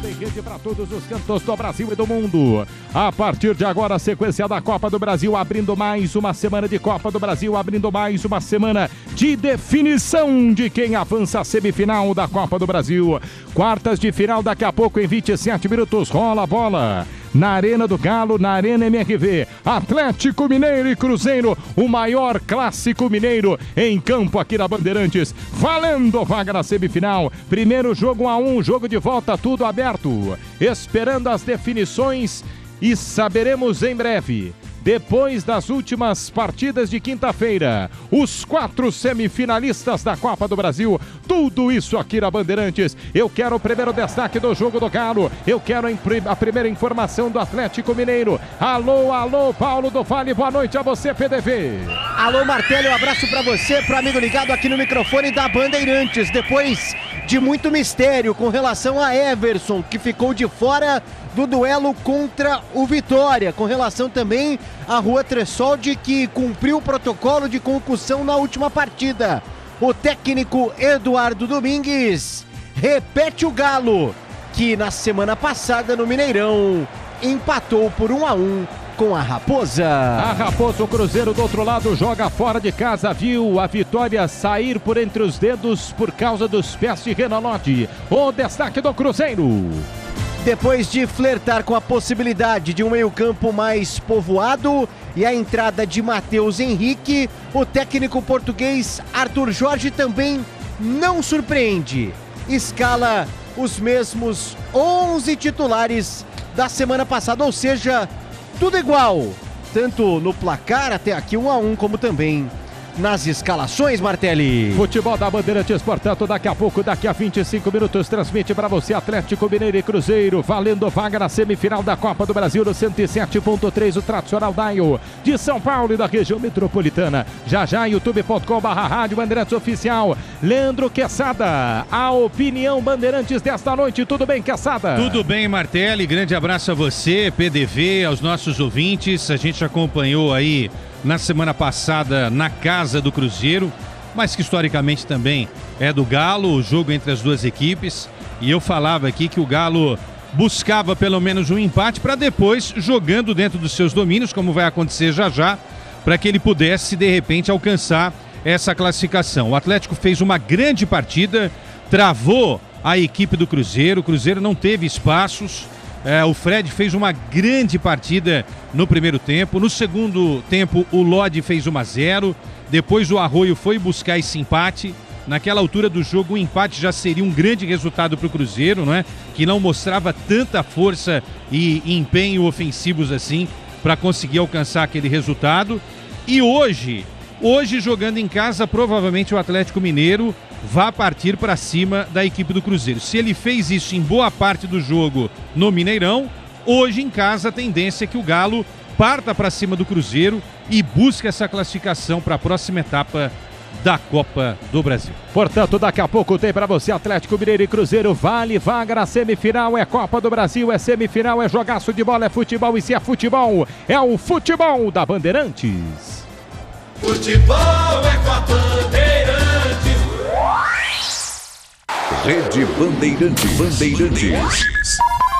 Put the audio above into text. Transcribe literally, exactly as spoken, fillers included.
Rodando em rede para todos os cantos do Brasil e do mundo. A partir de agora, a sequência da Copa do Brasil, abrindo mais uma semana de Copa do Brasil, abrindo mais uma semana de definição de quem avança a semifinal da Copa do Brasil. Quartas de final daqui a pouco, em vinte e sete minutos, rola a bola. Na Arena do Galo, na Arena M R V, Atlético Mineiro e Cruzeiro, o maior clássico mineiro em campo aqui na Bandeirantes, valendo vaga na semifinal. Primeiro jogo a um, jogo de volta, tudo aberto, esperando as definições e saberemos em breve. Depois das últimas partidas de quinta-feira, os quatro semifinalistas da Copa do Brasil, tudo isso aqui na Bandeirantes. Eu quero o primeiro destaque do jogo do Galo, eu quero a primeira informação do Atlético Mineiro. Alô, alô, Paulo do Vale, boa noite a você, P D V. Alô, Martelli, um abraço pra você, pro amigo ligado aqui no microfone da Bandeirantes. Depois de muito mistério com relação a Everson, que ficou de fora do duelo contra o Vitória, com relação também a Rua Tressoldi, que cumpriu o protocolo de concussão na última partida. O técnico Eduardo Domingues repete o Galo, que na semana passada no Mineirão empatou por um a um com a Raposa. A Raposa, o Cruzeiro do outro lado, joga fora de casa, viu a vitória sair por entre os dedos por causa dos pés de Renan Lodge. O destaque do Cruzeiro. Depois de flertar com a possibilidade de um meio-campo mais povoado e a entrada de Matheus Henrique, o técnico português Arthur Jorge também não surpreende. Escala os mesmos onze titulares da semana passada, ou seja, tudo igual, tanto no placar até aqui um a um, como também nas escalações, Martelli. Futebol da Bandeirantes, portanto, daqui a pouco, daqui a vinte e cinco minutos, transmite para você Atlético Mineiro e Cruzeiro, valendo vaga na semifinal da Copa do Brasil no cento e sete ponto três, o tradicional dial de São Paulo e da região metropolitana. Já já, youtube ponto com barra rádio Bandeirantes Oficial. Leandro Queçada, a opinião Bandeirantes desta noite. Tudo bem, Queçada? Tudo bem, Martelli, grande abraço a você, P D V, aos nossos ouvintes. A gente acompanhou aí na semana passada na casa do Cruzeiro, mas que historicamente também é do Galo, o jogo entre as duas equipes. E eu falava aqui que o Galo buscava pelo menos um empate para depois, jogando dentro dos seus domínios, como vai acontecer já já, para que ele pudesse de repente alcançar essa classificação. O Atlético fez uma grande partida, travou a equipe do Cruzeiro, o Cruzeiro não teve espaços. É, o Fred fez uma grande partida no primeiro tempo. No segundo tempo, o Lodge fez um a zero. Depois o Arroio foi buscar esse empate. Naquela altura do jogo, o empate já seria um grande resultado para o Cruzeiro, não é? Que não mostrava tanta força e empenho ofensivos assim para conseguir alcançar aquele resultado. E hoje, hoje jogando em casa, provavelmente o Atlético Mineiro vai partir para cima da equipe do Cruzeiro. Se ele fez isso em boa parte do jogo no Mineirão, hoje em casa a tendência é que o Galo parta para cima do Cruzeiro e busque essa classificação para a próxima etapa da Copa do Brasil. Portanto, daqui a pouco tem para você Atlético Mineiro e Cruzeiro, vale vaga na semifinal, é Copa do Brasil, é semifinal, é jogaço de bola, é futebol, e se é futebol, é o futebol da Bandeirantes. Futebol é com a Bandeirantes. Rede Bandeirantes. Bandeirantes.